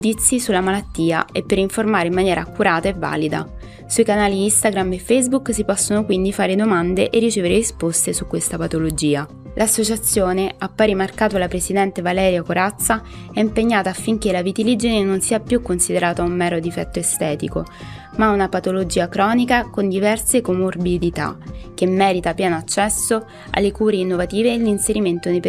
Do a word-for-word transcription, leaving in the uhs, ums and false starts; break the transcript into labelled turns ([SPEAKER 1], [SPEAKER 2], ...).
[SPEAKER 1] giudizi sulla malattia e per informare in maniera accurata e valida. Sui canali Instagram e Facebook si possono quindi fare domande e ricevere risposte su questa patologia. L'associazione, a pari marcato la presidente Valeria Corazza, è impegnata affinché la vitiligine non sia più considerata un mero difetto estetico, ma una patologia cronica con diverse comorbidità, che merita pieno accesso alle cure innovative e l'inserimento nei